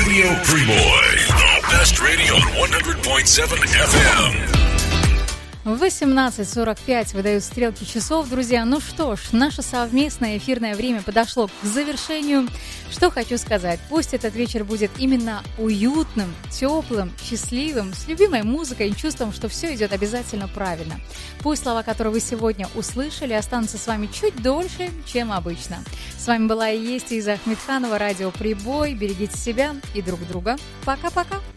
Radio Primoy. The best radio on 100.7 FM. 18:45 выдают стрелки часов, друзья. Ну что ж, наше совместное эфирное время подошло к завершению. Что хочу сказать, пусть этот вечер будет именно уютным, теплым, счастливым, с любимой музыкой и чувством, что все идет обязательно правильно. Пусть слова, которые вы сегодня услышали, останутся с вами чуть дольше, чем обычно. С вами была и есть Иза Ахмедханова, радио Прибой. Берегите себя и друг друга. Пока-пока.